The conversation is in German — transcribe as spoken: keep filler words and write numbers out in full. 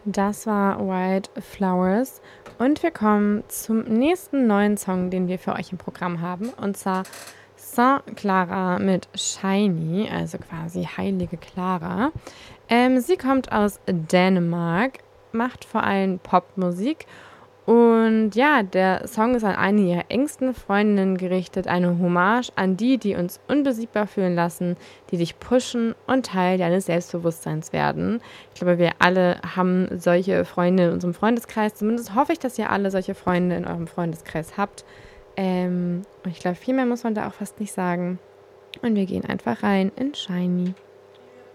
Das war White Flowers und wir kommen zum nächsten neuen Song, den wir für euch im Programm haben, und zwar Saint Clara mit Shiny, also quasi Heilige Clara. Ähm, sie kommt aus Dänemark, macht vor allem Popmusik und ja, der Song ist an eine ihrer engsten Freundinnen gerichtet, eine Hommage an die, die uns unbesiegbar fühlen lassen, die dich pushen und Teil deines Selbstbewusstseins werden. Ich glaube, wir alle haben solche Freunde in unserem Freundeskreis. Zumindest hoffe ich, dass ihr alle solche Freunde in eurem Freundeskreis habt. Ähm, und ich glaube, viel mehr muss man da auch fast nicht sagen. Und wir gehen einfach rein in Shiny.